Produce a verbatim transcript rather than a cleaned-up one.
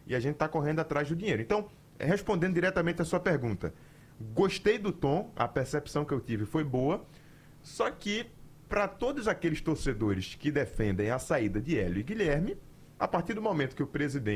e a gente está correndo atrás do dinheiro. Então, respondendo diretamente a sua pergunta, gostei do tom, a percepção que eu tive foi boa, só que para todos aqueles torcedores que defendem a saída de Hélio e Guilherme, a partir do momento que o presidente